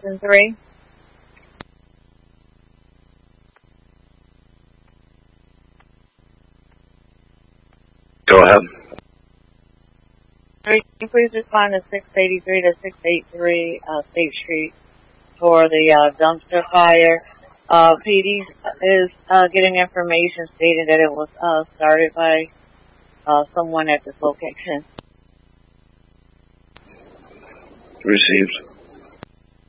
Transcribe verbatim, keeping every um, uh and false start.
Station three. Go ahead. Can you please respond to six eighty-three to six eighty-three uh, State Street for the uh, dumpster fire? Uh, P D is uh, getting information stating that it was uh, started by uh, someone at this location. Received.